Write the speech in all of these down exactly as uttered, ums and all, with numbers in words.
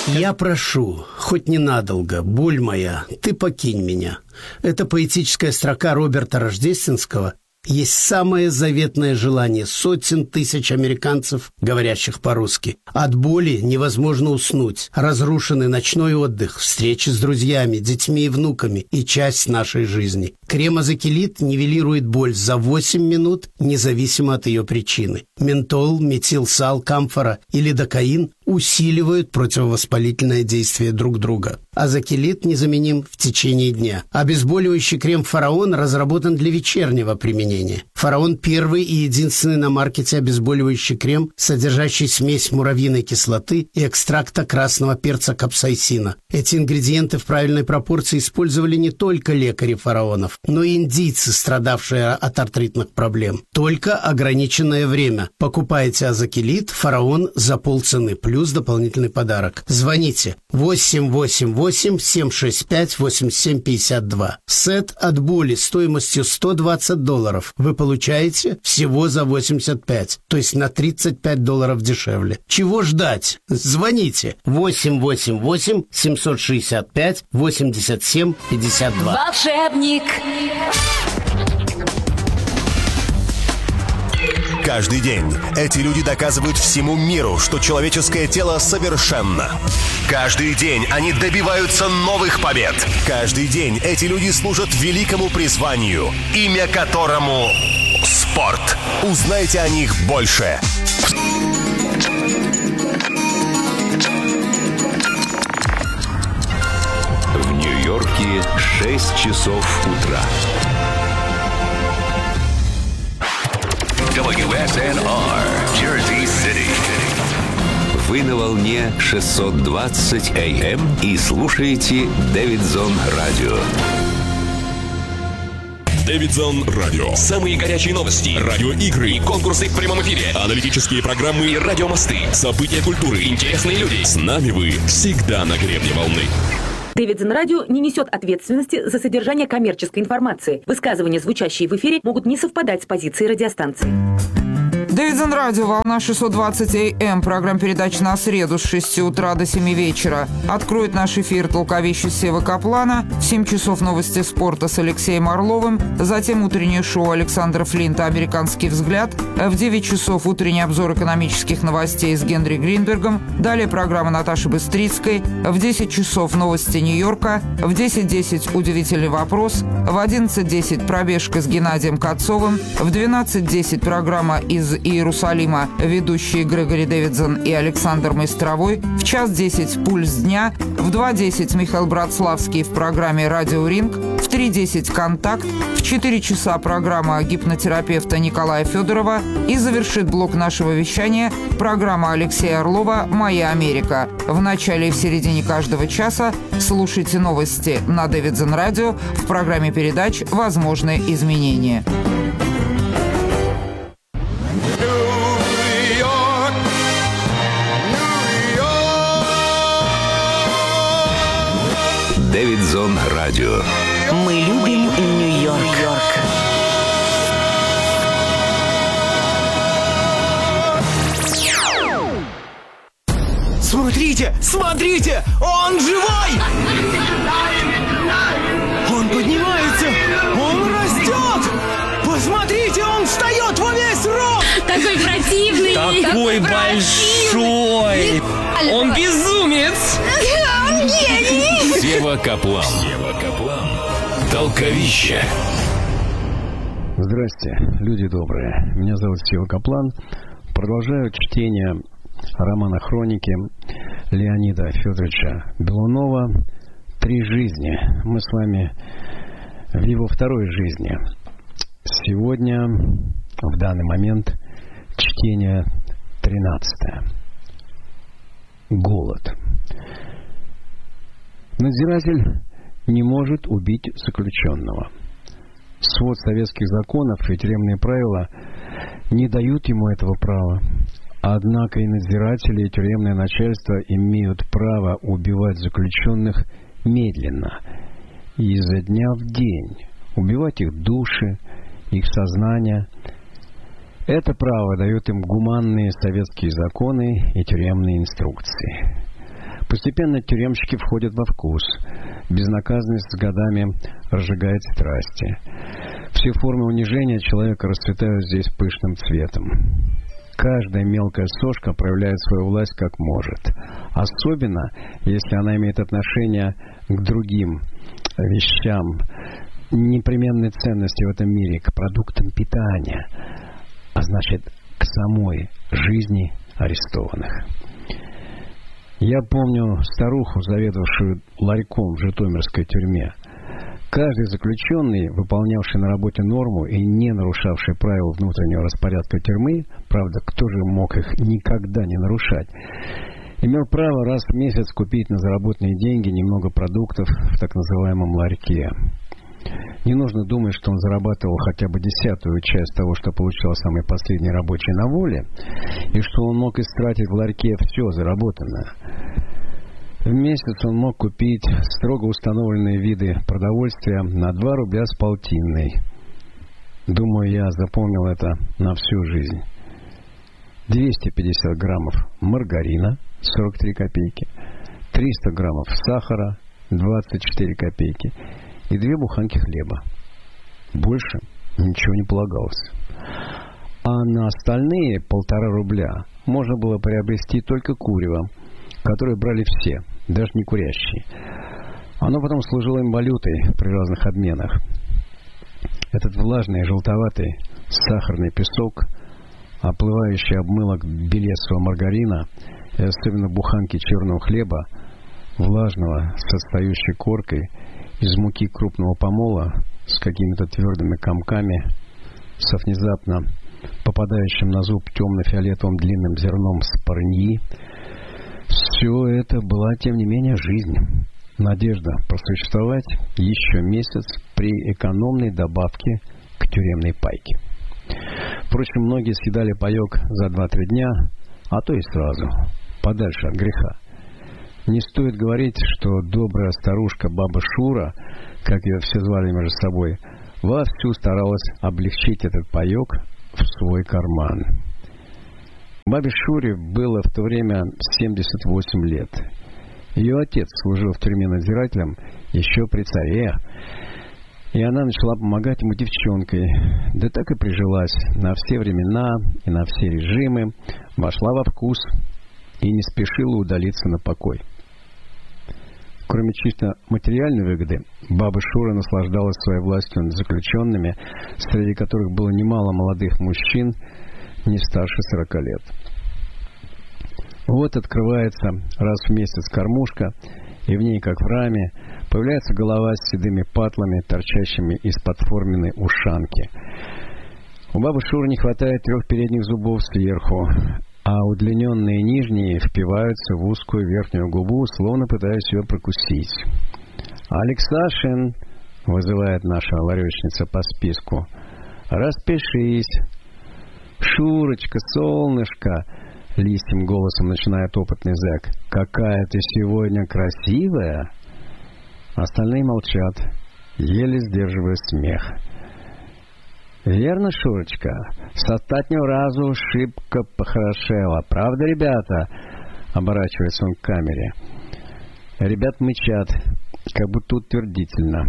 Я прошу, хоть ненадолго, боль моя, ты покинь меня. Это поэтическая строка Роберта Рождественского есть самое заветное желание сотен тысяч американцев, говорящих по-русски. От боли невозможно уснуть. Разрушенный ночной отдых, встречи с друзьями, детьми и внуками и часть нашей жизни. Крем-азокилит нивелирует боль за восемь минут, независимо от ее причины. Ментол, метилсал, камфора и лидокаин усиливают противовоспалительное действие друг друга. Азокилит незаменим в течение дня. Обезболивающий крем «Фараон» разработан для вечернего применения. «Фараон» – первый и единственный на маркете обезболивающий крем, содержащий смесь муравьиной кислоты и экстракта красного перца капсаицина. Эти ингредиенты в правильной пропорции использовали не только лекари фараонов, но и индийцы, страдавшие от артритных проблем. Только ограниченное время. Покупайте азокилит «Фараон» за полцены, плюс дополнительный подарок. Звоните восемь восемь восемь семь шесть пять восемь семь пять два. Сет от боли стоимостью сто двадцать долларов вы получаете всего за восемьдесят пять, то есть на тридцать пять долларов дешевле. Чего ждать? Звоните восемь восемь восемь семь шесть пять восемь семь пять два. Волшебник. Каждый день эти люди доказывают всему миру, что человеческое тело совершенно. Каждый день они добиваются новых побед. Каждый день эти люди служат великому призванию, имя которому спорт. Узнайте о них больше. В Нью-Йорке шесть часов утра. дабл ю эс эн ар, Jersey City. Вы на волне шестьсот двадцать эй эм и слушаете Дэвидсон Радио. Дэвидсон Радио. Самые горячие новости, радиоигры, конкурсы в прямом эфире, аналитические программы и радиомосты, события культуры, интересные люди. С нами вы всегда на гребне волны. Дэвидсон Радио не несет ответственности за содержание коммерческой информации. Высказывания, звучащие в эфире, могут не совпадать с позицией радиостанции. Дэвидсон Радио, волна шестьсот двадцать эй эм. Программа передач на среду с шести утра до семи вечера. Откроет наш эфир толковищу Сева Каплана. В семь часов новости спорта с Алексеем Орловым. Затем утреннее шоу Александра Флинта «Американский взгляд». В девять часов утренний обзор экономических новостей с Генри Гринбергом. Далее программа Наташи Быстрицкой. В десять часов новости Нью-Йорка. В десять десять удивительный вопрос. В одиннадцать десять пробежка с Геннадием Кацовым. В двенадцать десять программа из Иерусалима, ведущие Грегори Дэвидсон и Александр Майстровой. В час десять «Пульс дня». В два десять Михаил Братславский в программе «Радио Ринг». В три десять «Контакт». В четыре часа программа гипнотерапевта Николая Федорова. И завершит блок нашего вещания программа Алексея Орлова «Моя Америка». В начале и в середине каждого часа слушайте новости на Дэвидсон Радио в программе передач «Возможные изменения». Дэвидсон Радио. Мы любим Нью-Йорк. Смотрите, смотрите, он живой! Он поднимается, он растет! Посмотрите, он встает во весь рост! Такой противный! Такой большой! Он безумец! Он гений! Сева Каплан. Сева Каплан. Толковище. Здрасте, люди добрые. Меня зовут Сева Каплан. Продолжаю чтение романа «Хроники» Леонида Федоровича Белунова «Три жизни». Мы с вами в его второй жизни. Сегодня, в данный момент, чтение тринадцатое. Голод. Надзиратель не может убить заключенного. Свод советских законов и тюремные правила не дают ему этого права. Однако и надзиратели, и тюремное начальство имеют право убивать заключенных медленно, изо дня в день, убивать их души, их сознание. Это право дают им гуманные советские законы и тюремные инструкции. Постепенно тюремщики входят во вкус. Безнаказанность с годами разжигает страсти. Все формы унижения человека расцветают здесь пышным цветом. Каждая мелкая сошка проявляет свою власть как может. Особенно, если она имеет отношение к другим вещам, непременной ценности в этом мире, к продуктам питания, а значит, к самой жизни арестованных. Я помню старуху, заведовавшую ларьком в житомирской тюрьме. Каждый заключенный, выполнявший на работе норму и не нарушавший правил внутреннего распорядка тюрьмы, правда, кто же мог их никогда не нарушать, имел право раз в месяц купить на заработанные деньги немного продуктов в так называемом ларьке. Не нужно думать, что он зарабатывал хотя бы десятую часть того, что получал самый последний рабочий на воле, и что он мог истратить в ларьке все заработанное. В месяц он мог купить строго установленные виды продовольствия на два рубля с полтинной. Думаю, я запомнил это на всю жизнь. двести пятьдесят граммов маргарина, сорок три копейки, триста граммов сахара, двадцать четыре копейки, и две буханки хлеба. Больше ничего не полагалось. А на остальные полтора рубля можно было приобрести только курево, которое брали все, даже не курящие. Оно потом служило им валютой при разных обменах. Этот влажный, желтоватый сахарный песок, оплывающий обмылок белесого маргарина и особенно буханки черного хлеба, влажного, состоящей коркой из муки крупного помола с какими-то твердыми комками, со внезапно попадающим на зуб темно-фиолетовым длинным зерном спарньи. Все это была, тем не менее, жизнь. Надежда просуществовать еще месяц при экономной добавке к тюремной пайке. Впрочем, многие съедали паек за два-три дня, а то и сразу, подальше от греха. Не стоит говорить, что добрая старушка баба Шура, как ее все звали между собой, вовсю старалась облегчить этот паек в свой карман. Бабе Шуре было в то время семьдесят восемь лет. Ее отец служил в тюрьме надзирателем еще при царе, и она начала помогать ему девчонкой, да так и прижилась на все времена и на все режимы, вошла во вкус и не спешила удалиться на покой. Кроме чисто материальной выгоды, баба Шура наслаждалась своей властью над заключенными, среди которых было немало молодых мужчин, не старше сорока лет. Вот открывается раз в месяц кормушка, и в ней, как в раме, появляется голова с седыми патлами, торчащими из-под форменной ушанки. У бабы Шуры не хватает трех передних зубов сверху, а удлиненные нижние впиваются в узкую верхнюю губу, словно пытаясь ее прокусить. «Алексашин!» — вызывает наша ларечница по списку. «Распишись!» «Шурочка, солнышко!» — листьим голосом начинает опытный зэк. «Какая ты сегодня красивая!» Остальные молчат, еле сдерживая смех. «Верно, Шурочка? С остатнего разу шибко похорошела. Правда, ребята?» — оборачивается он к камере. Ребят мычат, как будто утвердительно.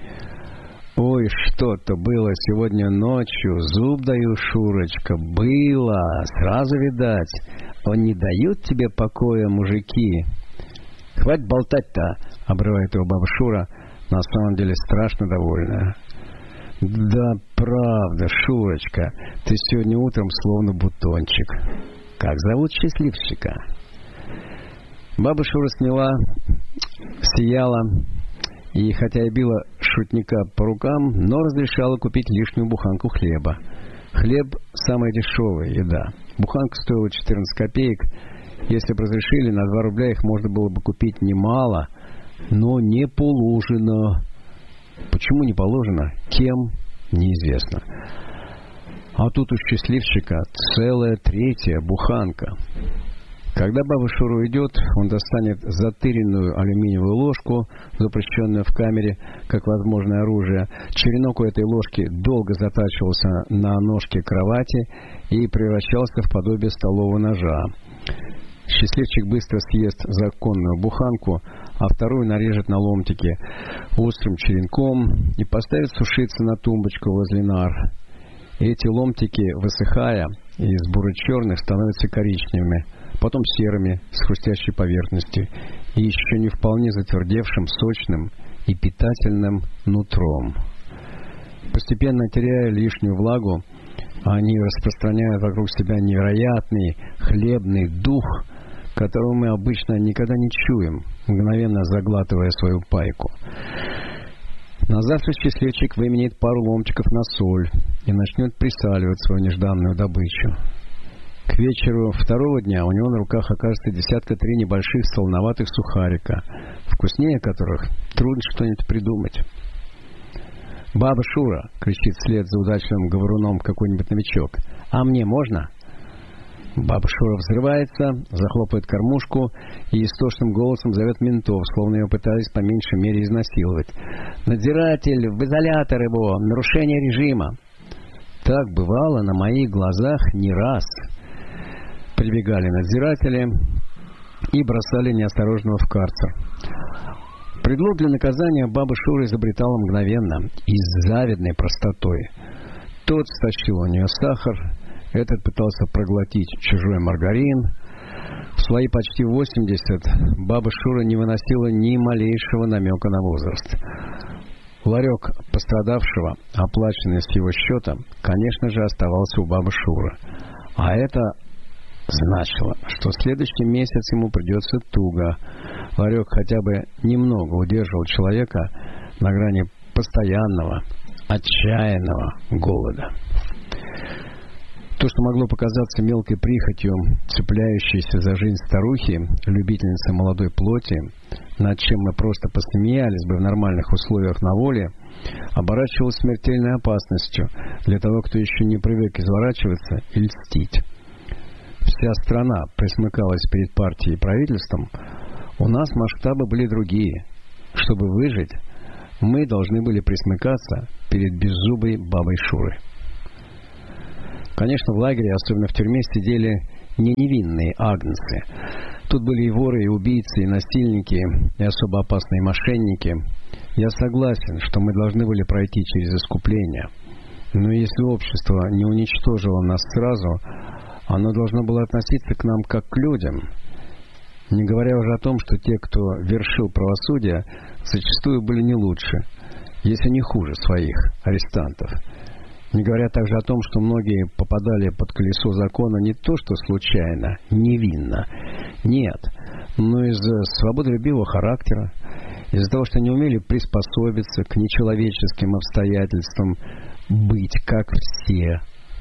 «Ой, что-то было сегодня ночью, зуб даю, Шурочка, было, сразу видать. Он не дают тебе покоя, мужики». «Хватит болтать-то!» — обрывает его баба Шура, на самом деле страшно довольная. «Да, правда, Шурочка, ты сегодня утром словно бутончик. Как зовут счастливчика?» Баба Шура сняла, сияла, и хотя и била шутника по рукам, но разрешала купить лишнюю буханку хлеба. Хлеб – самая дешевая еда. Буханка стоила четырнадцать копеек. Если бы разрешили, на два рубля их можно было бы купить немало, но не положено. Почему не положено? Кем? Неизвестно. А тут у счастливчика целая третья буханка. Когда баба Шура уйдет, он достанет затыренную алюминиевую ложку, запрещенную в камере как возможное оружие. Черенок у этой ложки долго затачивался на ножке кровати и превращался в подобие столового ножа. Счастливчик быстро съест законную буханку, а вторую нарежет на ломтики острым черенком и поставит сушиться на тумбочку возле нар. Эти ломтики, высыхая, из буро-черных становятся коричневыми, потом серыми, с хрустящей поверхностью и еще не вполне затвердевшим, сочным и питательным нутром. Постепенно теряя лишнюю влагу, они распространяют вокруг себя невероятный хлебный дух, которого мы обычно никогда не чуем, мгновенно заглатывая свою пайку. На завтра счастливчик выменяет пару ломтиков на соль и начнет присаливать свою нежданную добычу. К вечеру второго дня у него на руках окажется десятка три небольших солоноватых сухарика, вкуснее которых трудно что-нибудь придумать. «Баба Шура!» — кричит вслед за удачливым говоруном какой-нибудь новичок. «А мне можно?» Баба Шура взрывается, захлопывает кормушку и истошным голосом зовет ментов, словно ее пытались по меньшей мере изнасиловать. «Надзиратель, в изолятор его! Нарушение режима!» Так бывало на моих глазах не раз. Прибегали надзиратели и бросали неосторожного в карцер. Предлог для наказания баба Шура изобретала мгновенно и с завидной простотой. Тот стащил у нее сахар, этот пытался проглотить чужой маргарин. В свои почти восемьдесят баба Шура не выносила ни малейшего намека на возраст. Ларек пострадавшего, оплаченный с его счета, конечно же, оставался у бабы Шуры. А это значило, что в следующий месяц ему придется туго. Ларек хотя бы немного удерживал человека на грани постоянного, отчаянного голода. То, что могло показаться мелкой прихотью, цепляющейся за жизнь старухи, любительницы молодой плоти, над чем мы просто посмеялись бы в нормальных условиях на воле, оборачивалось смертельной опасностью для того, кто еще не привык изворачиваться и льстить. Вся страна присмыкалась перед партией и правительством, у нас масштабы были другие. Чтобы выжить, мы должны были присмыкаться перед беззубой бабой Шурой. Конечно, в лагере, особенно в тюрьме, сидели не невинные агнцы. Тут были и воры, и убийцы, и насильники, и особо опасные мошенники. Я согласен, что мы должны были пройти через искупление. Но если общество не уничтожило нас сразу, оно должно было относиться к нам как к людям. Не говоря уже о том, что те, кто вершил правосудие, зачастую были не лучше, если не хуже своих арестантов. Не говоря также о том, что многие попадали под колесо закона не то что случайно, невинно, нет, но из-за свободолюбивого характера, из-за того, что не умели приспособиться к нечеловеческим обстоятельствам, быть как все.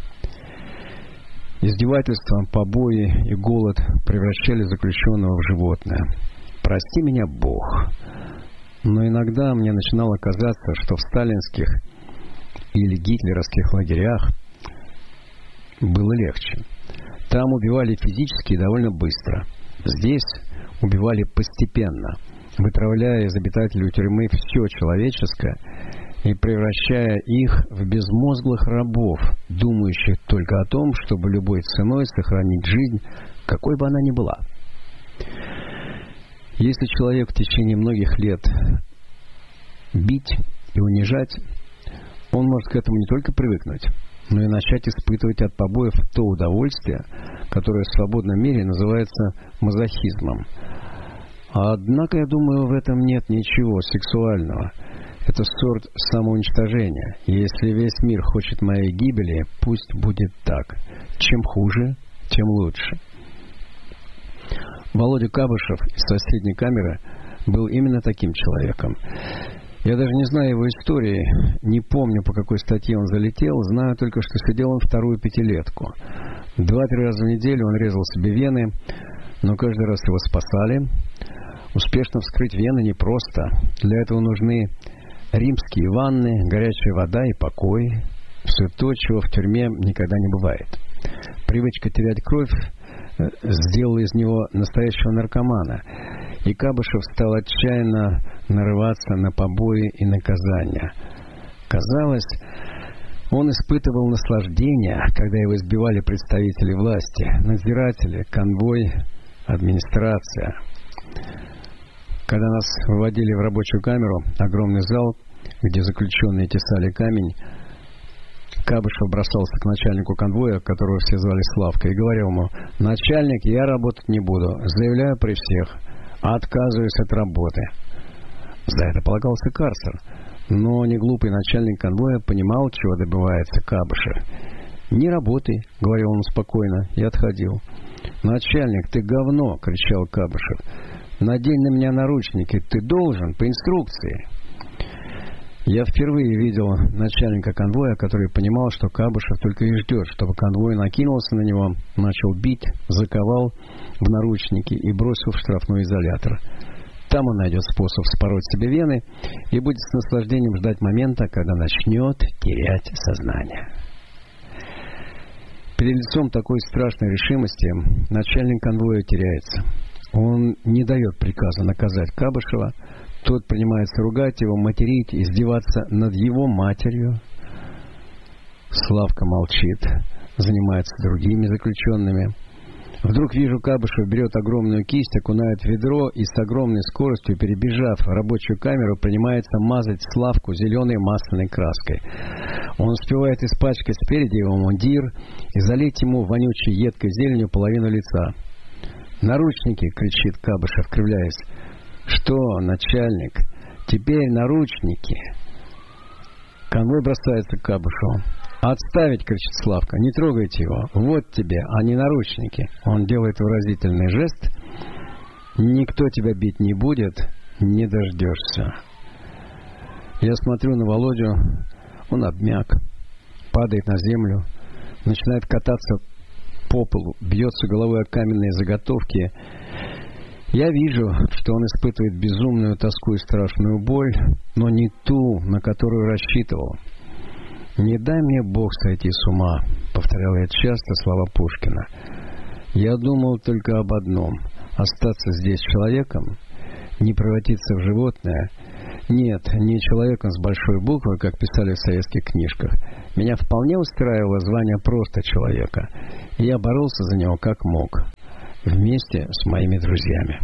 Издевательства, побои и голод превращали заключенного в животное. Прости меня, Бог. Но иногда мне начинало казаться, что в сталинских или гитлеровских лагерях было легче. Там убивали физически и довольно быстро. Здесь убивали постепенно, вытравляя из обитателей тюрьмы все человеческое и превращая их в безмозглых рабов, думающих только о том, чтобы любой ценой сохранить жизнь, какой бы она ни была. Если человек в течение многих лет бить и унижать, он может к этому не только привыкнуть, но и начать испытывать от побоев то удовольствие, которое в свободном мире называется мазохизмом. Однако, я думаю, в этом нет ничего сексуального. Это сорт самоуничтожения. И если весь мир хочет моей гибели, пусть будет так. Чем хуже, тем лучше. Володя Кабышев из соседней камеры был именно таким человеком. Я даже не знаю его истории, не помню, по какой статье он залетел, знаю только, что сидел он вторую пятилетку. Два-три раза в неделю он резал себе вены, но каждый раз его спасали. Успешно вскрыть вены непросто. Для этого нужны римские ванны, горячая вода и покой. Все то, чего в тюрьме никогда не бывает. Привычка терять кровь сделала из него настоящего наркомана. И Кабышев стал отчаянно нарываться на побои и наказания. Казалось, он испытывал наслаждение, когда его избивали представители власти, надзиратели, конвой, администрация. Когда нас выводили в рабочую камеру, огромный зал, где заключенные тесали камень, Кабышев бросался к начальнику конвоя, которого все звали Славка, и говорил ему: «Начальник, я работать не буду, заявляю при всех, отказываюсь от работы». За это полагался карцер, но неглупый начальник конвоя понимал, чего добивается Кабышев. «Не работай», — говорил он спокойно, и отходил. «Начальник, ты говно!» — кричал Кабышев. «Надень на меня наручники, ты должен, по инструкции». Я впервые видел начальника конвоя, который понимал, что Кабышев только и ждет, чтобы конвой накинулся на него, начал бить, заковал в наручники и бросил в штрафной изолятор. Там он найдет способ спороть себе вены и будет с наслаждением ждать момента, когда начнет терять сознание. Перед лицом такой страшной решимости начальник конвоя теряется. Он не дает приказа наказать Кабышева. Тот принимается ругать его, материть, издеваться над его матерью. Славка молчит, занимается другими заключенными. Вдруг вижу, Кабышев берет огромную кисть, окунает в ведро и с огромной скоростью, перебежав рабочую камеру, принимается мазать Славку зеленой масляной краской. Он успевает испачкать спереди его мундир и залить ему вонючей едкой зеленью половину лица. «Наручники!» — кричит Кабышев, кривляясь. «Что, начальник? Теперь наручники!» Конвой бросается к Кабышеву. «Отставить!» — кричит Славка. «Не трогайте его! Вот тебе, а не наручники!» Он делает выразительный жест. «Никто тебя бить не будет, не дождешься!» Я смотрю на Володю. Он обмяк, падает на землю, начинает кататься по полу, бьется головой о каменные заготовки. Я вижу, что он испытывает безумную тоску и страшную боль, но не ту, на которую рассчитывал. «Не дай мне Бог сойти с ума», — повторял я часто слова Пушкина. «Я думал только об одном — остаться здесь человеком, не превратиться в животное. Нет, не человеком с большой буквы, как писали в советских книжках. Меня вполне устраивало звание просто человека, и я боролся за него как мог, вместе с моими друзьями».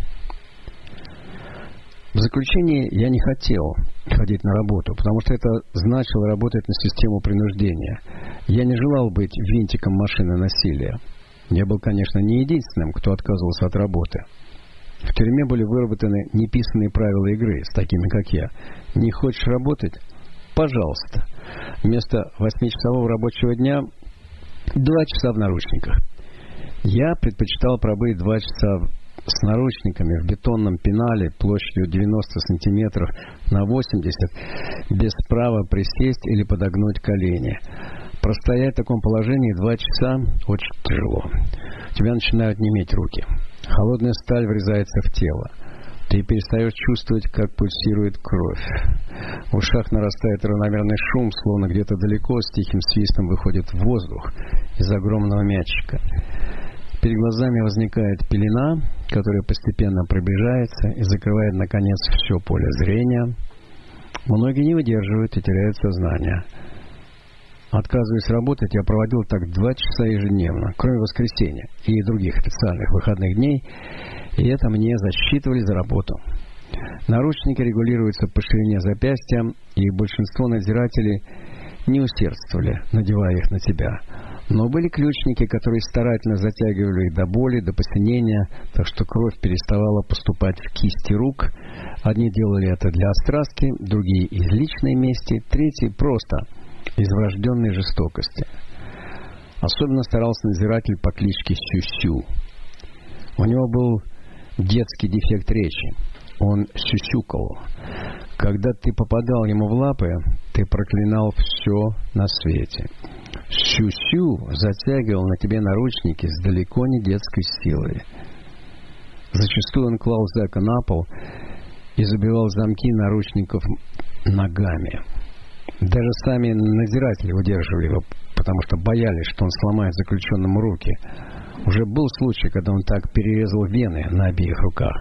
В заключение я не хотел ходить на работу, потому что это значило работать на систему принуждения. Я не желал быть винтиком машины насилия. Я был, конечно, не единственным, кто отказывался от работы. В тюрьме были выработаны неписанные правила игры с такими, как я. Не хочешь работать? Пожалуйста. Вместо восьмичасового рабочего дня два часа в наручниках. Я предпочитал пробыть два часа с наручниками в бетонном пенале площадью девяносто сантиметров на восемьдесят, без права присесть или подогнуть колени. Простоять в таком положении два часа очень тяжело. У тебя начинают неметь руки. Холодная сталь врезается в тело. Ты перестаешь чувствовать, как пульсирует кровь. В ушах нарастает равномерный шум, словно где-то далеко с тихим свистом выходит воздух из огромного мячика. Перед глазами возникает пелена, которая постепенно приближается и закрывает, наконец, все поле зрения. Многие не выдерживают и теряют сознание. Отказываясь работать, я проводил так два часа ежедневно, кроме воскресенья и других официальных выходных дней, и это мне засчитывали за работу. Наручники регулируются по ширине запястья, и большинство надзирателей не усердствовали, надевая их на тебя. Но были ключники, которые старательно затягивали их до боли, до посинения, так что кровь переставала поступать в кисти рук. Одни делали это для острастки, другие из личной мести, третьи просто из врожденной жестокости. Особенно старался надзиратель по кличке Сюсю. У него был детский дефект речи. Он сюсюкал. Когда ты попадал ему в лапы, ты проклинал все на свете. Сюсю затягивал на тебе наручники с далеко не детской силой. Зачастую он клал зэка на пол и забивал замки наручников ногами. Даже сами надзиратели удерживали его, потому что боялись, что он сломает заключенному руки. Уже был случай, когда он так перерезал вены на обеих руках.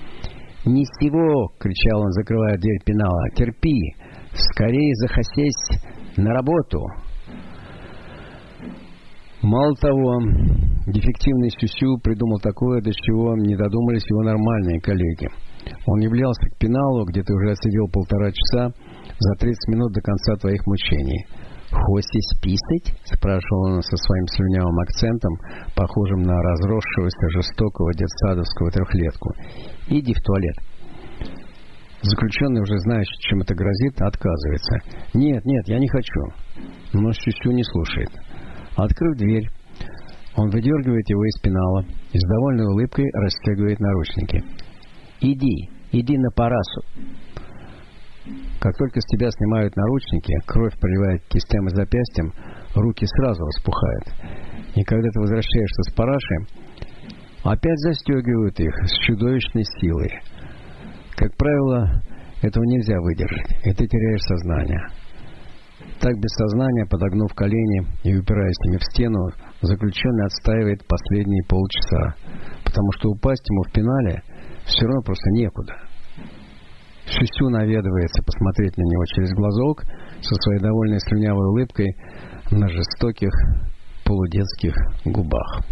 «Не сего!» — кричал он, закрывая дверь пенала. «Терпи! Скорее захосесь на работу!» Мало того, Дефективный Сюсю придумал такое, до чего не додумались его нормальные коллеги. Он являлся к пеналу, где ты уже отсидел полтора часа, за тридцать минут до конца твоих мучений. «Хочешь писать?» — спрашивал он со своим слюнявым акцентом, похожим на разросшегося жестокого детсадовского трехлетку. «Иди в туалет». Заключенный, уже знающий, чем это грозит, отказывается. «Нет, нет, я не хочу». Но Сюсю не слушает. Открыв дверь, он выдергивает его из пенала и с довольной улыбкой расстегивает наручники. «Иди, иди на парасу». Как только с тебя снимают наручники, кровь проливает к кистям и запястьям, руки сразу распухают. И когда ты возвращаешься с параши, опять застегивают их с чудовищной силой. Как правило, этого нельзя выдержать, и ты теряешь сознание. Так без сознания, подогнув колени и упираясь ими в стену, заключенный отстаивает последние полчаса, потому что упасть ему в пенале все равно просто некуда. Сюсю наведывается посмотреть на него через глазок со своей довольной слюнявой улыбкой на жестоких полудетских губах.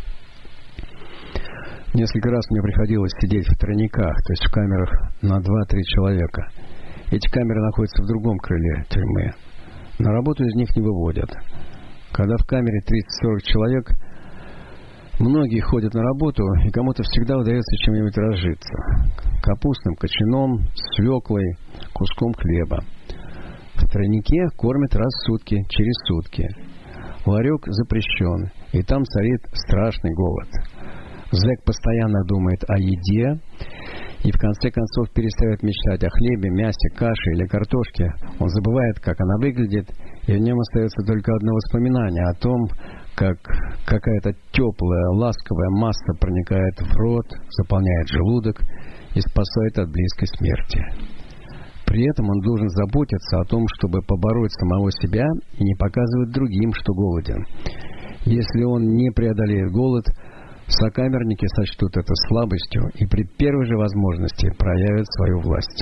Несколько раз мне приходилось сидеть в тройниках, то есть в камерах на два-три человека. Эти камеры находятся в другом крыле тюрьмы. На работу из них не выводят. Когда в камере тридцать-сорок человек, многие ходят на работу, и кому-то всегда удается чем-нибудь разжиться. Капустным кочаном, свеклой, куском хлеба. В тройнике кормят раз в сутки, через сутки. Ларек запрещен, и там царит страшный голод. Зэк постоянно думает о еде и в конце концов перестает мечтать о хлебе, мясе, каше или картошке. Он забывает, как она выглядит, и в нем остается только одно воспоминание о том, как какая-то теплая, ласковая масса проникает в рот, заполняет желудок и спасает от близкой смерти. При этом он должен заботиться о том, чтобы побороть самого себя и не показывать другим, что голоден. Если он не преодолеет голод, сокамерники сочтут это слабостью и при первой же возможности проявят свою власть.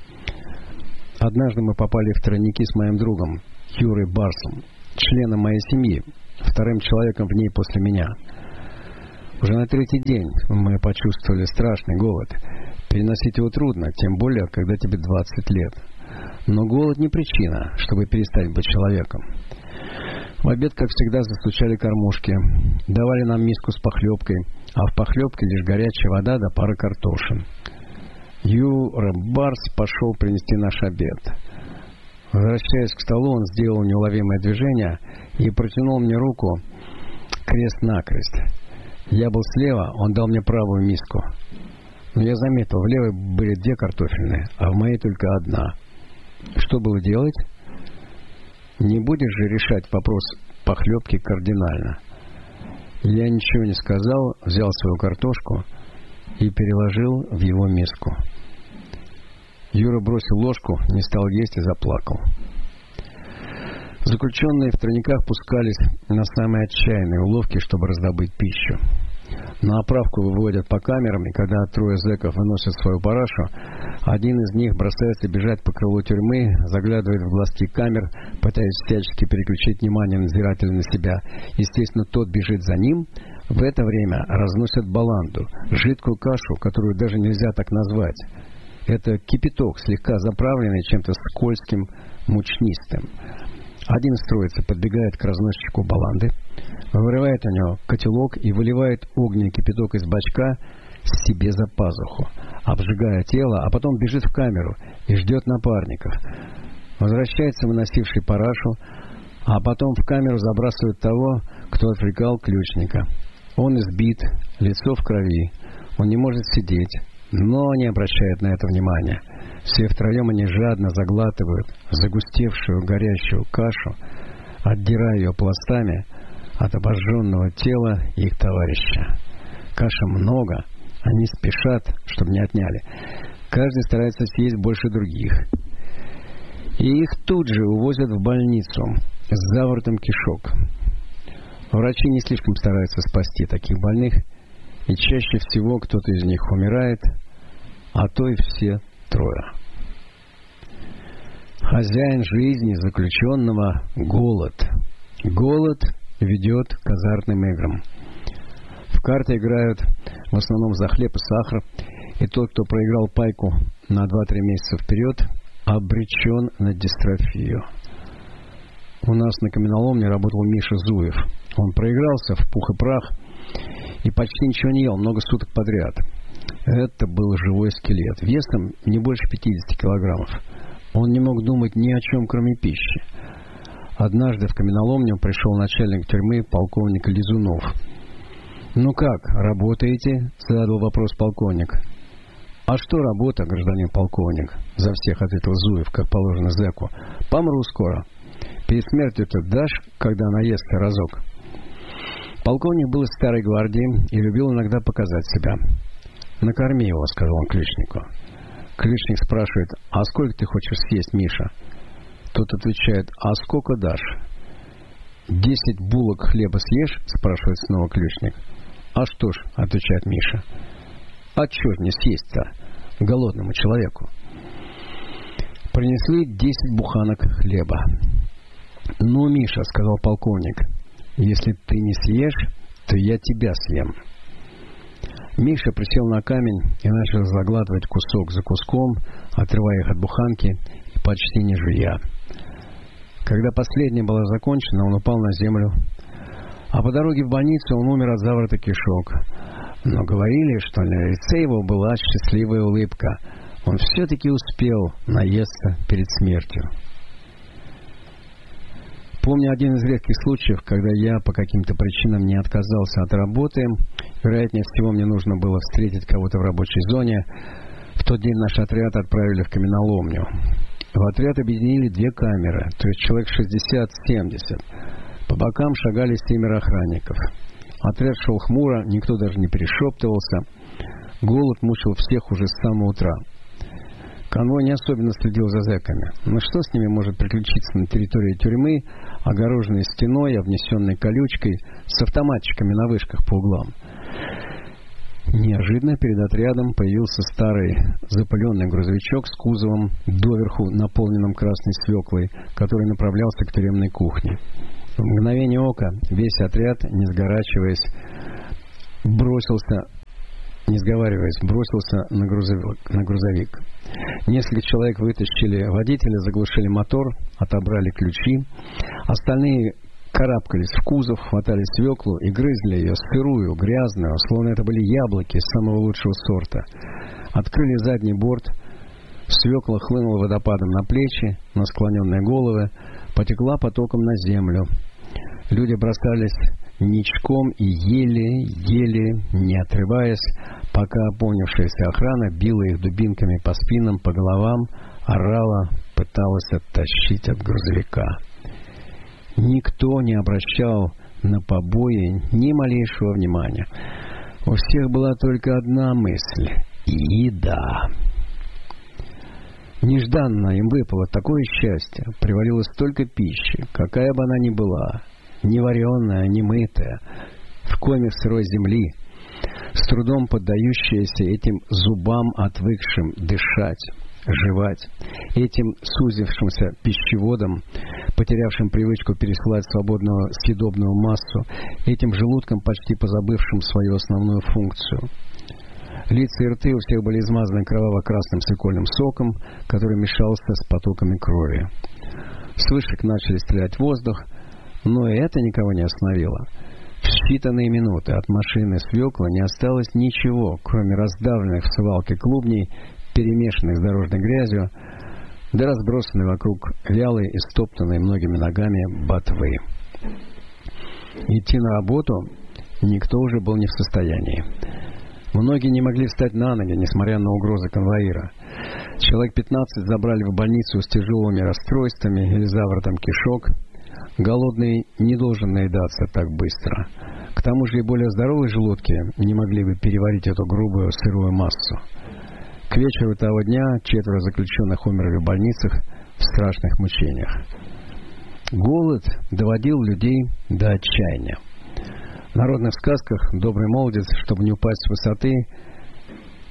Однажды мы попали в тройники с моим другом Юрой Барсом, членом моей семьи, вторым человеком в ней после меня. Уже на третий день мы почувствовали страшный голод. Переносить его трудно, тем более, когда тебе двадцать лет. Но голод не причина, чтобы перестать быть человеком. В обед, как всегда, застучали кормушки, давали нам миску с похлебкой, а в похлебке лишь горячая вода да пара картошин. Юра Барс пошел принести наш обед. Возвращаясь к столу, он сделал неуловимое движение и протянул мне руку крест-накрест. Я был слева, он дал мне правую миску. Но я заметил, в левой были две картофельные, а в моей только одна. Что было делать? Не будешь же решать вопрос похлебки кардинально. Я ничего не сказал, взял свою картошку и переложил в его миску. Юра бросил ложку, не стал есть и заплакал. Заключенные в тройниках пускались на самые отчаянные уловки, чтобы раздобыть пищу. На оправку выводят по камерам, и когда трое зэков выносят свою парашу, один из них бросается бежать по крылу тюрьмы, заглядывает в глазки камер, пытаясь всячески переключить внимание надзирателя на себя. Естественно, тот бежит за ним. В это время разносят баланду, жидкую кашу, которую даже нельзя так назвать. Это кипяток, слегка заправленный чем-то скользким, мучнистым. Один из троицы подбегает к разносчику баланды, вырывает у него котелок и выливает огненный кипяток из бачка себе за пазуху, обжигая тело, а потом бежит в камеру и ждет напарников. Возвращается выносивший парашу, а потом в камеру забрасывают того, кто отвлекал ключника. Он избит, лицо в крови, он не может сидеть, но не обращает на это внимания. Все втроем они жадно заглатывают загустевшую горящую кашу, отдирая ее пластами от обожженного тела их товарища. Каши много, они спешат, чтобы не отняли. Каждый старается съесть больше других. И их тут же увозят в больницу с заворотом кишок. Врачи не слишком стараются спасти таких больных, и чаще всего кто-то из них умирает, а то и все трое. Хозяин жизни заключенного — голод. Голод ведет к азартным играм. карты играют в основном за хлеб и сахар, и тот, кто проиграл пайку на два-три месяца вперед, обречен на дистрофию. У нас на каменоломне работал Миша Зуев. Он проигрался в пух и прах и почти ничего не ел, много суток подряд. Это был живой скелет, весом не больше пятьдесят килограммов. Он не мог думать ни о чем, кроме пищи. Однажды в каменоломню пришел начальник тюрьмы, полковник Лизунов. «Ну как, работаете?» — задал вопрос полковник. «А что работа, гражданин полковник?» — за всех ответил Зуев, как положено зэку. «Помру скоро. Перед смертью-то дашь, когда наестся разок?» Полковник был из старой гвардии и любил иногда показать себя. «Накорми его», — сказал он ключнику. Ключник спрашивает: «А сколько ты хочешь съесть, Миша?» Тот отвечает: «А сколько дашь?» «Десять булок хлеба съешь?» — спрашивает снова ключник. «А что ж», — отвечает Миша, «а чё не съесть-то голодному человеку?» Принесли десять буханок хлеба. «Ну, Миша», — сказал полковник, «если ты не съешь, то я тебя съем». Миша присел на камень и начал заглатывать кусок за куском, отрывая их от буханки и почти не жуя. Когда последняя была закончена, он упал на землю, а по дороге в больницу он умер от заворота кишок. Но говорили, что на лице его была счастливая улыбка. Он все-таки успел наесться перед смертью. Помню один из редких случаев, когда я по каким-то причинам не отказался от работы. Вероятнее всего, мне нужно было встретить кого-то в рабочей зоне. В тот день наш отряд отправили в каменоломню. В отряд объединили две камеры, то есть человек шестьдесят-семьдесят. По бокам шагали семеро охранников. Отряд шел хмуро, никто даже не перешептывался. Голод мучил всех уже с самого утра. Конвой не особенно следил за зэками. Но что с ними может приключиться на территории тюрьмы, огороженной стеной, обнесенной колючкой, с автоматчиками на вышках по углам? Неожиданно перед отрядом появился старый запыленный грузовичок с кузовом, доверху наполненным красной свеклой, который направлялся к тюремной кухне. В мгновение ока весь отряд, не сгорачиваясь, бросился, не сговариваясь, бросился на грузовик, на грузовик. Несколько человек вытащили водителя, заглушили мотор, отобрали ключи. Остальные карабкались в кузов, хватали свеклу и грызли ее сырую, грязную, словно это были яблоки самого лучшего сорта. Открыли задний борт, свекла хлынула водопадом на плечи, на склоненные головы, потекла потоком на землю. Люди бросались ничком и еле-еле, не отрываясь, пока опомнившаяся охрана била их дубинками по спинам, по головам, орала, пыталась оттащить от грузовика. Никто не обращал на побои ни малейшего внимания. У всех была только одна мысль — еда. Нежданно им выпало такое счастье, привалило столько пищи, какая бы она ни была, не вареная, не мытая, в коме сырой земли, с трудом поддающаяся этим зубам, отвыкшим дышать, жевать, этим сузившимся пищеводом, потерявшим привычку пересылать свободную съедобную массу, этим желудком, почти позабывшим свою основную функцию. Лица и рты у всех были измазаны кроваво-красным свекольным соком, который мешался с потоками крови. С вышек начали стрелять в воздух, но и это никого не остановило. В считанные минуты от машины свекла не осталось ничего, кроме раздавленных в свалке клубней, перемешанных с дорожной грязью, да разбросанной вокруг вялой и стоптанной многими ногами ботвы. Идти на работу никто уже был не в состоянии. Многие не могли встать на ноги, несмотря на угрозы конвоира. Человек пятнадцать забрали в больницу с тяжелыми расстройствами или заворотом кишок. Голодный не должен наедаться так быстро. К тому же и более здоровые желудки не могли бы переварить эту грубую сырую массу. К вечеру того дня четверо заключенных умерли в больницах в страшных мучениях. Голод доводил людей до отчаяния. В народных сказках добрый молодец, чтобы не упасть с высоты,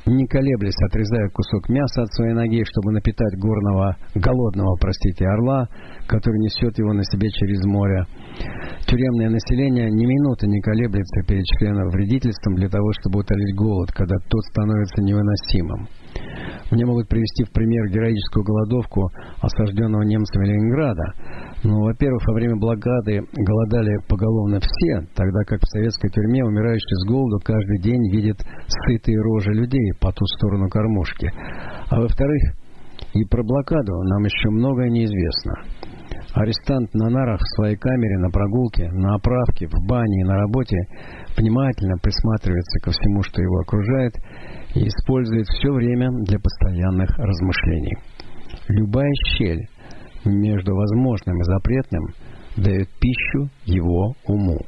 не колеблясь, отрезают кусок мяса от своей ноги, чтобы напитать горного, голодного, простите, орла, который несет его на себе через море. Тюремное население ни минуты не колеблется перед членом вредительством для того, чтобы утолить голод, когда тот становится невыносимым. Мне могут привести в пример героическую голодовку осажденного немцами Ленинграда. Но, во-первых, во время блокады голодали поголовно все, тогда как в советской тюрьме умирающий с голоду каждый день видит сытые рожи людей по ту сторону кормушки. А во-вторых, и про блокаду нам еще многое неизвестно. Арестант на нарах в своей камере, на прогулке, на оправке, в бане и на работе внимательно присматривается ко всему, что его окружает, и использует все время для постоянных размышлений. Любая щель между возможным и запретным дает пищу его уму.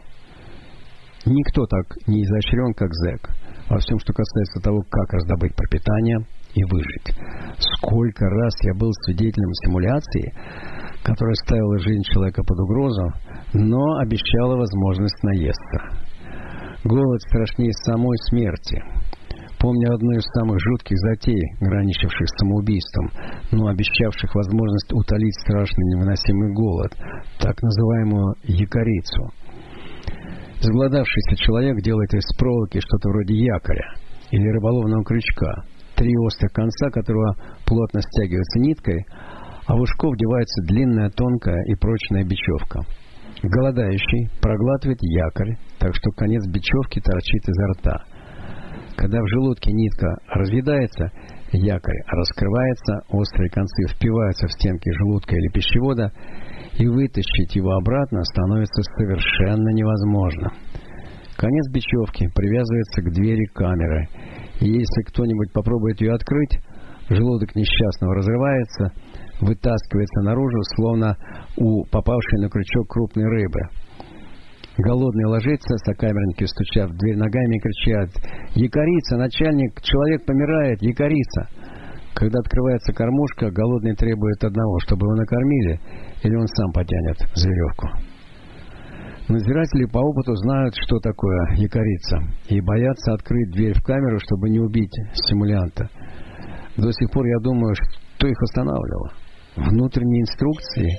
Никто так не изощрен, как зэк, во всем, что касается того, как раздобыть пропитание и выжить. Сколько раз я был свидетелем симуляции, которая ставила жизнь человека под угрозу, но обещала возможность наесться. Голод страшнее самой смерти. Помню одну из самых жутких затей, граничивших с самоубийством, но обещавших возможность утолить страшный невыносимый голод, так называемую якорицу. Изголодавшийся человек делает из проволоки что-то вроде якоря или рыболовного крючка, три острых конца которого плотно стягиваются ниткой, а в ушко вдевается длинная, тонкая и прочная бечевка. Голодающий проглатывает якорь, так что конец бечевки торчит изо рта. Когда в желудке нитка разъедается, якорь раскрывается, острые концы впиваются в стенки желудка или пищевода, и вытащить его обратно становится совершенно невозможно. Конец бечевки привязывается к двери камеры, и если кто-нибудь попробует ее открыть, желудок несчастного разрывается, вытаскивается наружу, словно у попавшей на крючок крупной рыбы. Голодный ложится, сокамерники, стуча в дверь ногами, кричат: «Якорица, начальник, человек помирает, якорица!» Когда открывается кормушка, голодный требует одного, чтобы его накормили, или он сам потянет за веревку. Надзиратели по опыту знают, что такое якорица, и боятся открыть дверь в камеру, чтобы не убить симулянта. До сих пор я думаю, что их останавливало. Внутренние инструкции,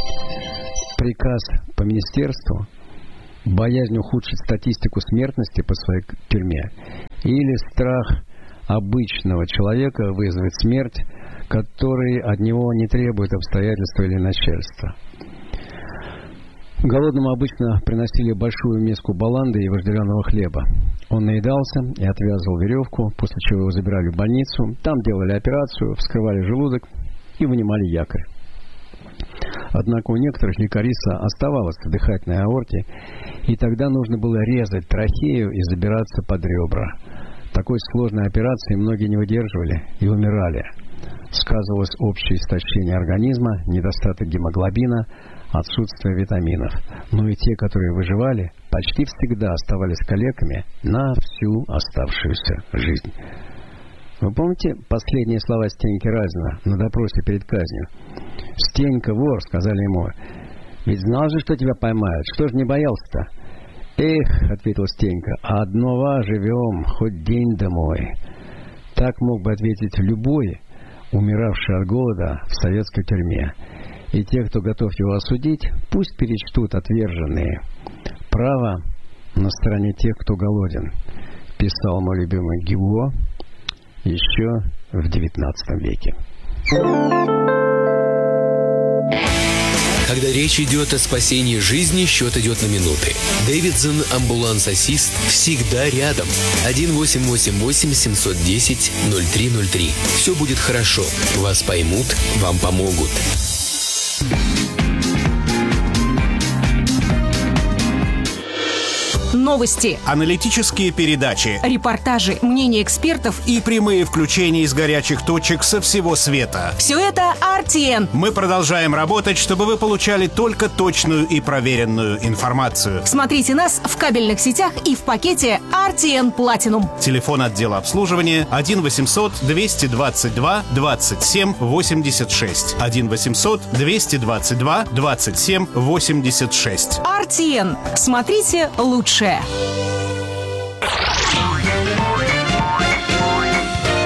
приказ по министерству, боязнь ухудшить статистику смертности по своей тюрьме, или страх обычного человека вызвать смерть, который от него не требует обстоятельства или начальства. Голодному обычно приносили большую миску баланды и вожделенного хлеба. Он наедался и отвязывал веревку, после чего его забирали в больницу. Там делали операцию, вскрывали желудок и вынимали якорь. Однако у некоторых якорица оставалась в дыхательной аорте, и тогда нужно было резать трахею и забираться под ребра. Такой сложной операции многие не выдерживали и умирали. Сказывалось общее истощение организма, недостаток гемоглобина, отсутствие витаминов. Но и те, которые выживали, почти всегда оставались калеками на всю оставшуюся жизнь. Вы помните последние слова Стеньки Разина на допросе перед казнью? «Стенька, вор», — сказали ему, — «ведь знал же, что тебя поймают, что ж не боялся-то?» «Эх», — ответил Стенька, — «одного живем, хоть день домой». Так мог бы ответить любой, умиравший от голода в советской тюрьме. И те, кто готов его осудить, пусть перечтут отверженные. «Право на стороне тех, кто голоден», писал мой любимый Гюго еще в девятнадцатом веке. Когда речь идет о спасении жизни, счет идет на минуты. Дэвидсон амбуланс-ассист всегда рядом. один восемь восемь восемь семь один ноль ноль три ноль три. Все будет хорошо. Вас поймут, вам помогут. Новости, аналитические передачи, репортажи, мнения экспертов и прямые включения из горячих точек со всего света. Все это ар ти эн. Мы продолжаем работать, чтобы вы получали только точную и проверенную информацию. Смотрите нас в кабельных сетях и в пакете ар ти эн Platinum. Телефон отдела обслуживания один восемьсот двести двадцать два двадцать семь восемьдесят шесть. один восемьсот двести двадцать два двадцать семь восемьдесят шесть. ар ти эн. Смотрите лучшее.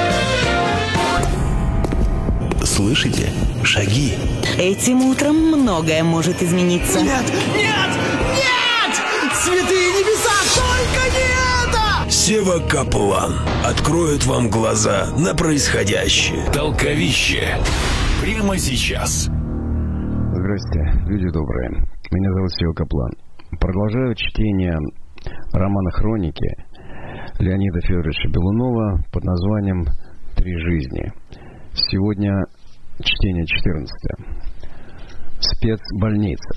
Слышите? Шаги. Этим утром многое может измениться. Нет! Нет! Нет! Святые небеса, только не это! Сева Каплан откроет вам глаза на происходящее. Толковище. Прямо сейчас. Здрасте, люди добрые. Меня зовут Сева Каплан. Продолжаю чтение романа «Хроники» Леонида Федоровича Белунова под названием «Три жизни». Сегодня чтение четырнадцатое. Спецбольница.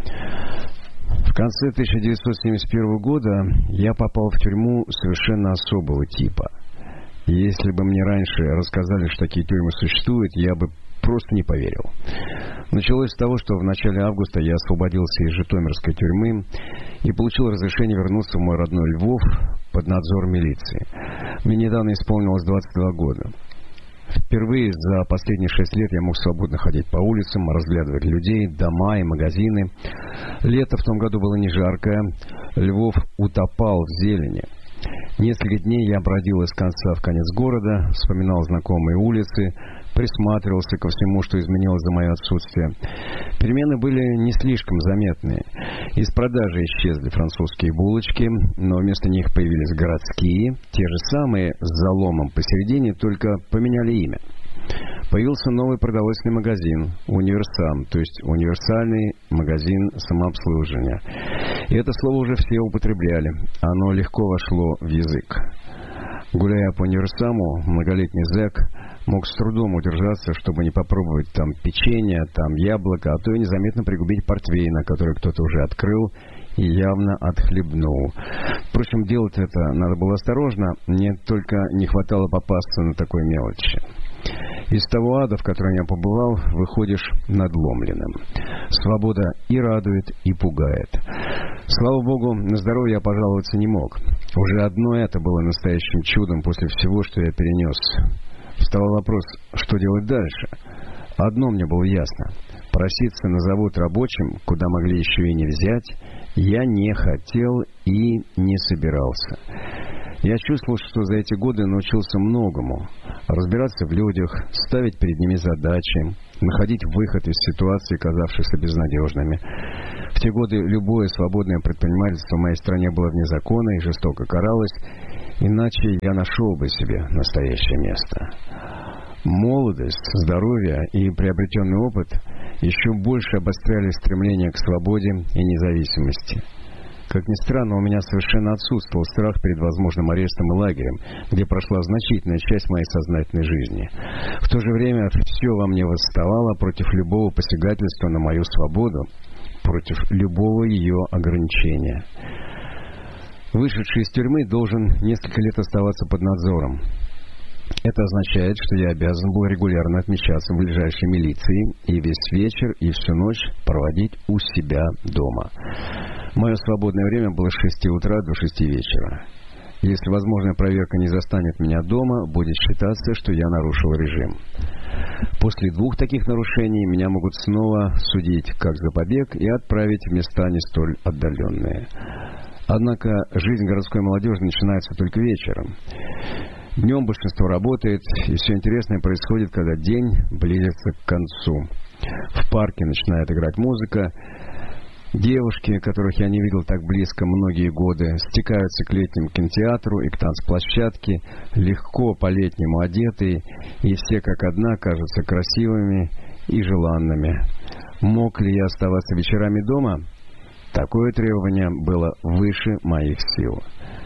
В конце тысяча девятьсот семьдесят первого года я попал в тюрьму совершенно особого типа. Если бы мне раньше рассказали, что такие тюрьмы существуют, я бы просто не поверил. Началось с того, что в начале августа я освободился из Житомирской тюрьмы и получил разрешение вернуться в мой родной Львов под надзор милиции. Мне недавно исполнилось двадцать два года. Впервые за последние шесть лет я мог свободно ходить по улицам, разглядывать людей, дома и магазины. Лето в том году было не жаркое, Львов утопал в зелени. Несколько дней я бродил из конца в конец города, вспоминал знакомые улицы, присматривался ко всему, что изменилось за мое отсутствие. Перемены были не слишком заметные. Из продажи исчезли французские булочки, но вместо них появились городские, те же самые, с заломом посередине, только поменяли имя. Появился новый продовольственный магазин «Универсам», то есть универсальный магазин самообслуживания. И это слово уже все употребляли. Оно легко вошло в язык. Гуляя по универсаму, многолетний зэк мог с трудом удержаться, чтобы не попробовать там печенье, там яблоко, а то и незаметно пригубить портвейна, который кто-то уже открыл и явно отхлебнул. Впрочем, делать это надо было осторожно, мне только не хватало попасться на такой мелочи. Из того ада, в котором я побывал, выходишь надломленным. Свобода и радует, и пугает. Слава богу, на здоровье я пожаловаться не мог. Уже одно это было настоящим чудом после всего, что я перенес. Вставал вопрос, что делать дальше. Одно мне было ясно. Проситься на завод рабочим, куда могли еще и не взять, я не хотел и не собирался. Я чувствовал, что за эти годы научился многому. Разбираться в людях, ставить перед ними задачи, находить выход из ситуаций, казавшихся безнадежными. В те годы любое свободное предпринимательство в моей стране было вне закона и жестоко каралось, иначе я нашел бы себе настоящее место. Молодость, здоровье и приобретенный опыт еще больше обостряли стремление к свободе и независимости. Как ни странно, у меня совершенно отсутствовал страх перед возможным арестом и лагерем, где прошла значительная часть моей сознательной жизни. В то же время все во мне восставало против любого посягательства на мою свободу, против любого ее ограничения. Вышедший из тюрьмы должен несколько лет оставаться под надзором. Это означает, что я обязан был регулярно отмечаться в ближайшей милиции и весь вечер и всю ночь проводить у себя дома. Мое свободное время было с шести утра до шести вечера. Если возможная проверка не застанет меня дома, будет считаться, что я нарушил режим. После двух таких нарушений меня могут снова судить как за побег и отправить в места не столь отдаленные. Однако жизнь городской молодежи начинается только вечером. Днем большинство работает, и все интересное происходит, когда день близится к концу. В парке начинает играть музыка. Девушки, которых я не видел так близко многие годы, стекаются к летнему кинотеатру и к танцплощадке, легко по-летнему одетые, и все как одна кажутся красивыми и желанными. Мог ли я оставаться вечерами дома? Такое требование было выше моих сил.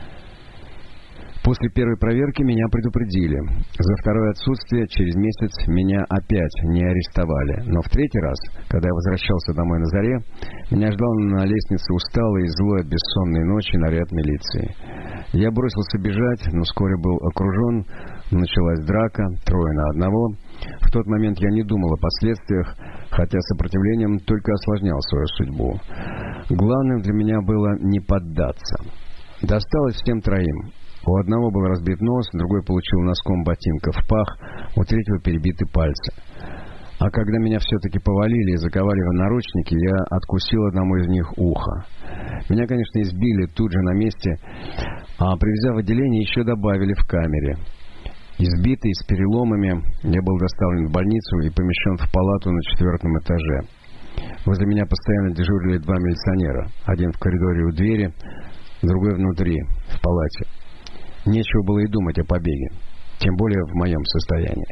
После первой проверки меня предупредили. За второе отсутствие через месяц меня опять не арестовали. Но в третий раз, когда я возвращался домой на заре, меня ждал на лестнице усталый и злой от бессонной ночи наряд милиции. Я бросился бежать, но вскоре был окружен. Началась драка, трое на одного. В тот момент я не думал о последствиях, хотя сопротивлением только осложнял свою судьбу. Главным для меня было не поддаться. Досталось всем троим. У одного был разбит нос, другой получил носком ботинка в пах, у третьего перебиты пальцы. А когда меня все-таки повалили и заковали в наручники, я откусил одному из них ухо. Меня, конечно, избили тут же на месте, а привезя в отделение, еще добавили в камере. Избитый, с переломами, я был доставлен в больницу и помещен в палату на четвертом этаже. Возле меня постоянно дежурили два милиционера. Один в коридоре у двери, другой внутри, в палате. Нечего было и думать о побеге, тем более в моем состоянии.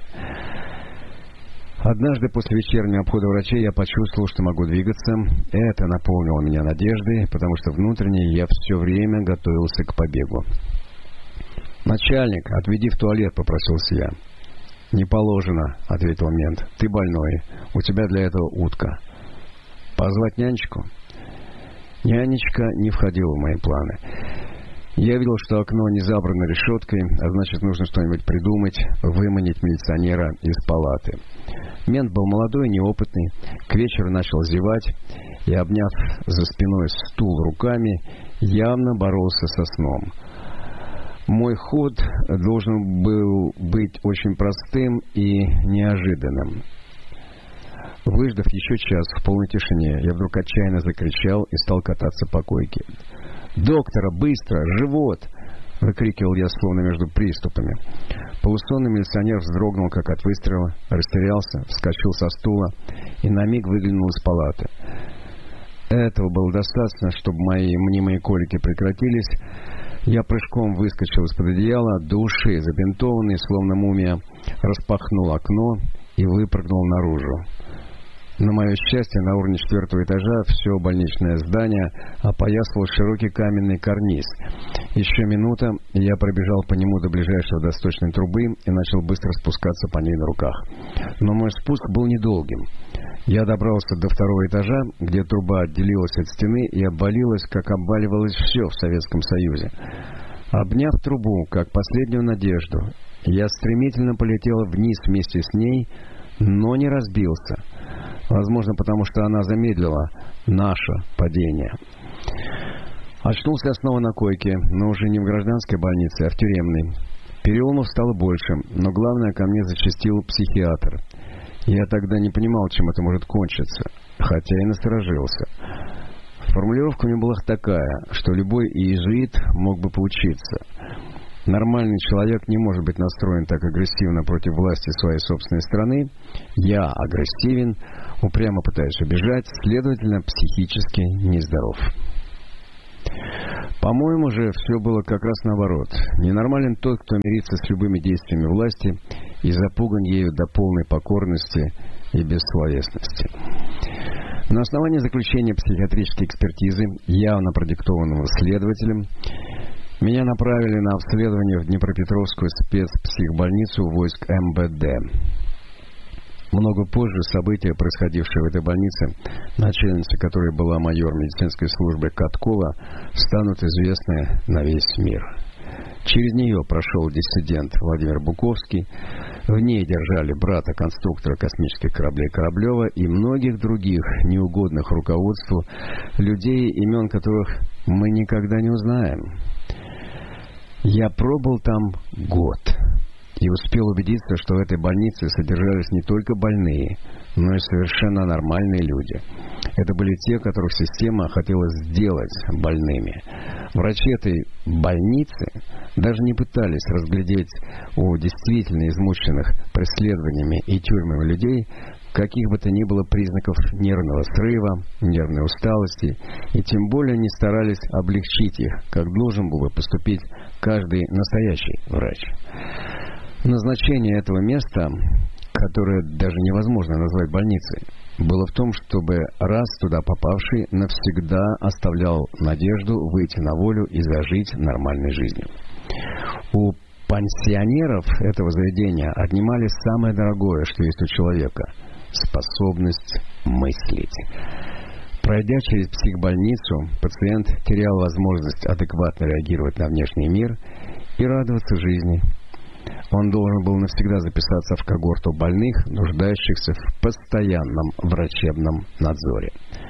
Однажды после вечернего обхода врачей я почувствовал, что могу двигаться. Это наполнило меня надеждой, потому что внутренне я все время готовился к побегу. «Начальник, отведи в туалет», — попросился я. «Не положено», — ответил мент. «Ты больной. У тебя для этого утка». «Позвать нянечку?» Нянечка не входила в мои планы. Я видел, что окно не забрано решеткой, а значит, нужно что-нибудь придумать, выманить милиционера из палаты. Мент был молодой, неопытный, к вечеру начал зевать и, обняв за спиной стул руками, явно боролся со сном. Мой ход должен был быть очень простым и неожиданным. Выждав еще час в полной тишине, я вдруг отчаянно закричал и стал кататься по койке. «Доктора, быстро! Живот!» — выкрикивал я, словно между приступами. Полусонный милиционер вздрогнул, как от выстрела, растерялся, вскочил со стула и на миг выглянул из палаты. Этого было достаточно, чтобы мои мнимые колики прекратились. Я прыжком выскочил из-под одеяла, до ушей забинтованный, словно мумия, распахнул окно и выпрыгнул наружу. На мое счастье, на уровне четвертого этажа все больничное здание опоясывал широкий каменный карниз. Еще минута, и я пробежал по нему до ближайшей водосточной трубы и начал быстро спускаться по ней на руках. Но мой спуск был недолгим. Я добрался до второго этажа, где труба отделилась от стены и обвалилась, как обваливалось все в Советском Союзе. Обняв трубу, как последнюю надежду, я стремительно полетел вниз вместе с ней, но не разбился. Возможно, потому что она замедлила наше падение. Очнулся я снова на койке, но уже не в гражданской больнице, а в тюремной. Переломов стало больше, но главное, ко мне зачастил психиатр. Я тогда не понимал, чем это может кончиться, хотя и насторожился. Формулировка у меня была такая, что любой иезуит мог бы поучиться. Нормальный человек не может быть настроен так агрессивно против власти своей собственной страны. Я агрессивен, упрямо пытаюсь убежать, следовательно, психически нездоров. По-моему же, все было как раз наоборот. Ненормален тот, кто мирится с любыми действиями власти и запуган ею до полной покорности и бессловесности. На основании заключения психиатрической экспертизы, явно продиктованного следователем, меня направили на обследование в Днепропетровскую спецпсихбольницу войск эм бэ дэ. Много позже события, происходившие в этой больнице, начальницей которой была майор медицинской службы Каткова, станут известны на весь мир. Через нее прошел диссидент Владимир Буковский, в ней держали брата конструктора космических кораблей Кораблева и многих других неугодных руководству людей, имен которых мы никогда не узнаем. Я пробыл там год и успел убедиться, что в этой больнице содержались не только больные, но и совершенно нормальные люди. Это были те, которых система хотела сделать больными. Врачи этой больницы даже не пытались разглядеть у действительно измученных преследованиями и тюрьмами людей каких бы то ни было признаков нервного срыва, нервной усталости, и тем более не старались облегчить их, как должен был бы поступить каждый настоящий врач. Назначение этого места, которое даже невозможно назвать больницей, было в том, чтобы раз туда попавший навсегда оставлял надежду выйти на волю и зажить нормальной жизнью. У пансионеров этого заведения отнимали самое дорогое, что есть у человека – способность мыслить. Пройдя через психбольницу, пациент терял возможность адекватно реагировать на внешний мир и радоваться жизни. Он должен был навсегда записаться в когорту больных, нуждающихся в постоянном врачебном надзоре.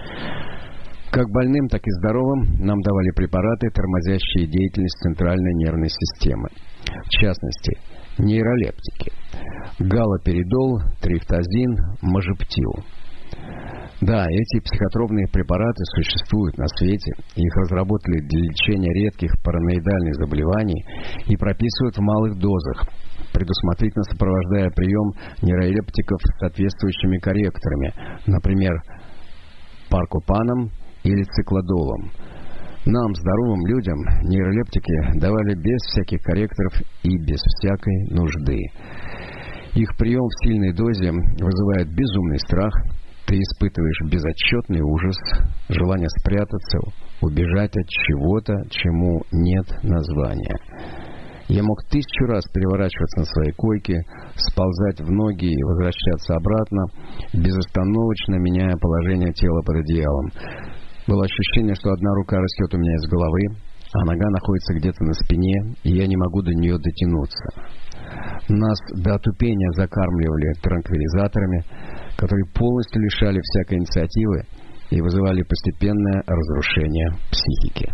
Как больным, так и здоровым нам давали препараты, тормозящие деятельность центральной нервной системы. В частности, нейролептики. Галоперидол, трифтазин, мажептил. Да, эти психотропные препараты существуют на свете. Их разработали для лечения редких параноидальных заболеваний и прописывают в малых дозах. предусмотрительно сопровождая прием нейролептиков соответствующими корректорами, например, паркопаном или циклодолом. Нам, здоровым людям, нейролептики давали без всяких корректоров и без всякой нужды. Их прием в сильной дозе вызывает безумный страх, ты испытываешь безотчетный ужас, желание спрятаться, убежать от чего-то, чему нет названия. Я мог тысячу раз переворачиваться на своей койке, сползать в ноги и возвращаться обратно, безостановочно меняя положение тела под одеялом. Было ощущение, что одна рука растет у меня из головы, а нога находится где-то на спине, и я не могу до нее дотянуться. Нас до отупения закармливали транквилизаторами, которые полностью лишали всякой инициативы и вызывали постепенное разрушение психики.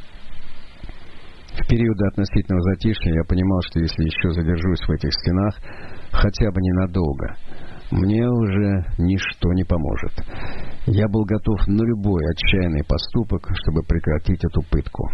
В периоды относительного затишья я понимал, что если еще задержусь в этих стенах, хотя бы ненадолго, мне уже ничто не поможет. Я был готов на любой отчаянный поступок, чтобы прекратить эту пытку.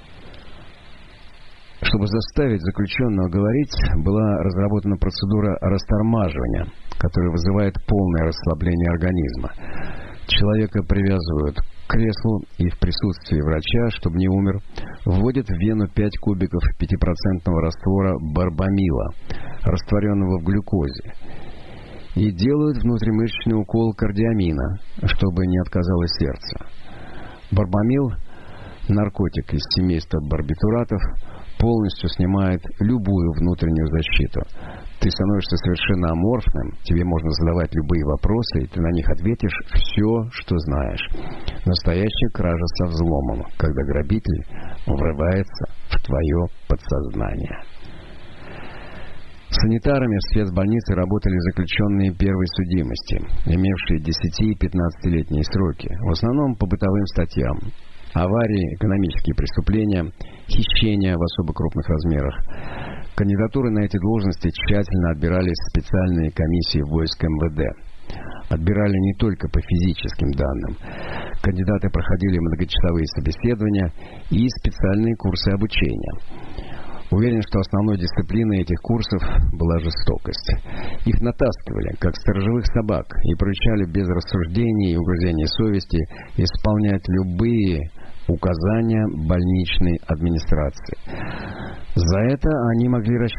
Чтобы заставить заключенного говорить, была разработана процедура растормаживания, которая вызывает полное расслабление организма. Человека привязывают к креслу и в присутствии врача, чтобы не умер, вводят в вену пять кубиков пятипроцентного раствора барбамила, растворенного в глюкозе, и делают внутримышечный укол кардиамина, чтобы не отказало сердце. Барбамил, наркотик из семейства барбитуратов, полностью снимает любую внутреннюю защиту. Ты становишься совершенно аморфным, тебе можно задавать любые вопросы, и ты на них ответишь все, что знаешь. Настоящая кража со взломом, когда грабитель врывается в твое подсознание. Санитарами в спецбольнице работали заключенные первой судимости, имевшие десяти- и пятнадцатилетние сроки, в основном по бытовым статьям: аварии, экономические преступления, хищения в особо крупных размерах. Кандидатуры на эти должности тщательно отбирались специальные комиссии войск эм вэ дэ. Отбирали не только по физическим данным. Кандидаты проходили многочасовые собеседования и специальные курсы обучения. Уверен, что основной дисциплиной этих курсов была жестокость. Их натаскивали, как сторожевых собак, и поручали без рассуждений и угрызений совести исполнять любые указания больничной администрации. За это они могли рассчитывать